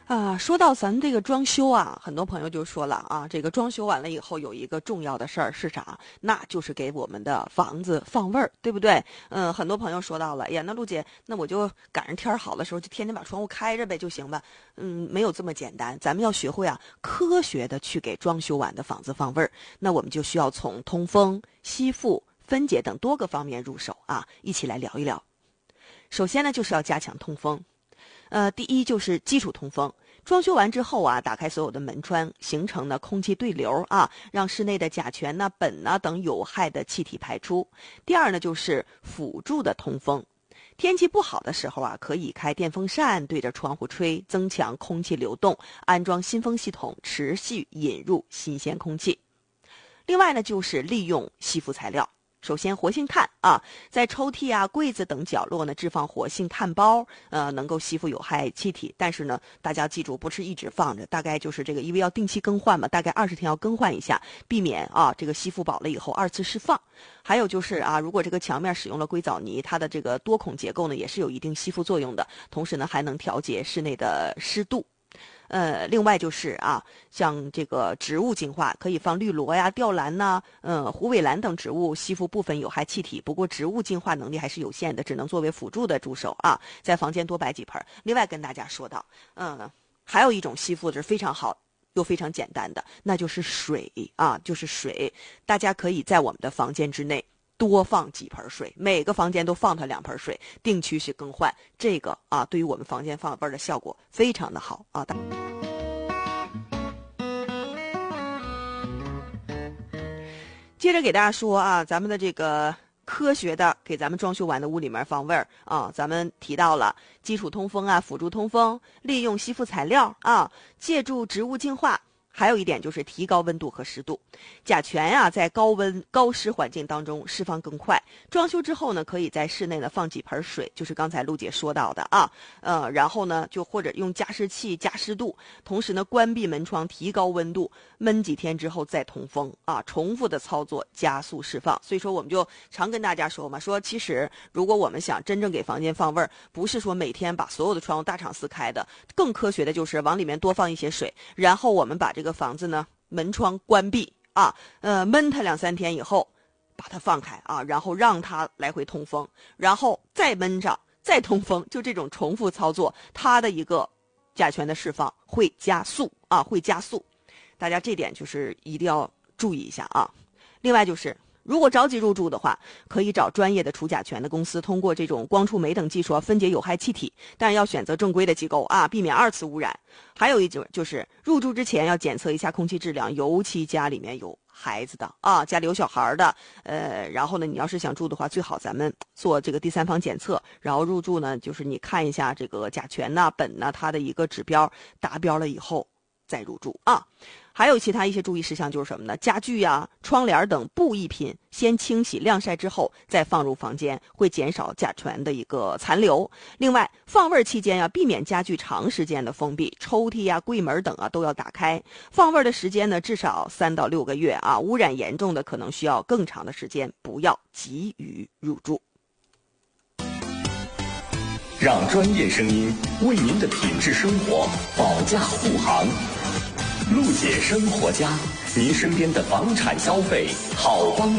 说到咱这个装修啊，很多朋友就说了啊，这个装修完了以后有一个重要的事儿是啥？那就是给我们的房子放味儿，对不对？很多朋友说到了，哎呀，那陆姐，那我就赶上天儿好的时候，就天天把窗户开着呗就行吧。没有这么简单，咱们要学会啊，科学的去给装修完的房子放味儿。那我们就需要从通风、吸附、分解等多个方面入手啊，一起来聊一聊。首先呢，就是要加强通风。第一就是基础通风。装修完之后啊，打开所有的门窗，形成呢空气对流啊，让室内的甲醛呐、苯呐等有害的气体排出。第二呢，就是辅助的通风。天气不好的时候啊，可以开电风扇对着窗户吹，增强空气流动，安装新风系统，持续引入新鲜空气。另外呢，就是利用吸附材料。首先，活性炭啊，在抽屉啊、柜子等角落呢置放活性炭包，能够吸附有害气体。但是呢，大家记住，不是一直放着，大概就是这个，因为要定期更换嘛，大概20天要更换一下，避免啊这个吸附饱了以后二次释放。还有就是啊，如果这个墙面使用了硅藻泥，它的这个多孔结构呢也是有一定吸附作用的，同时呢还能调节室内的湿度。另外就是啊，像这个植物净化，可以放绿萝呀、吊兰呐、虎尾兰等植物，吸附部分有害气体。不过植物净化能力还是有限的，只能作为辅助的助手啊。在房间多摆几盆。另外跟大家说到，还有一种吸附是非常好又非常简单的，那就是水啊，就是水。大家可以在我们的房间之内多放几盆水，每个房间都放它2盆水，定期去更换。这个啊，对于我们房间放味儿的效果非常的好啊。接着给大家说啊，咱们的这个科学的给咱们装修完的屋里面放味儿啊，咱们提到了基础通风啊，辅助通风，利用吸附材料啊，借助植物净化。还有一点就是提高温度和湿度，甲醛啊在高温高湿环境当中释放更快。装修之后呢，可以在室内呢放几盆水，就是刚才陆姐说到的啊，然后呢就或者用加湿器加湿度，同时呢关闭门窗提高温度，闷几天之后再通风啊，重复的操作加速释放。所以说我们就常跟大家说嘛，说其实如果我们想真正给房间放味儿，不是说每天把所有的窗户大敞四开的，更科学的就是往里面多放一些水，然后我们把这个房子呢门窗关闭啊，闷它2-3天以后把它放开啊，然后让它来回通风，然后再闷上再通风，就这种重复操作，它的一个甲醛的释放会加速啊，会加速。大家这点就是一定要注意一下啊。另外就是如果着急入住的话，可以找专业的除甲醛的公司，通过这种光触媒等技术分解有害气体，但是要选择正规的机构啊，避免2次污染。还有一种就是入住之前要检测一下空气质量，尤其家里面有孩子的啊，家里有小孩的，然后呢，你要是想住的话，最好咱们做这个第三方检测，然后入住呢，就是你看一下这个甲醛呐、苯呐，它的一个指标达标了以后再入住啊。还有其他一些注意事项就是什么呢？家具呀、窗帘等布艺品先清洗晾晒之后再放入房间，会减少甲醛的一个残留。另外，放味期间避免家具长时间的封闭，抽屉呀、柜门等都要打开。放味的时间呢，至少3到6个月啊。污染严重的可能需要更长的时间，不要急于入住。 让专业声音为您的品质生活保驾护航。陆姐生活家，您身边的房产消费好帮